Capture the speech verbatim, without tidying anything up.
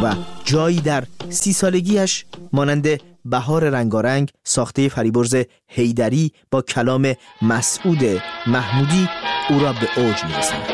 و جایی در سی سالگیش مانند بهار رنگارنگ ساخته فریبرز حیدری با کلام مسعود محمودی او را به اوج می‌رساند.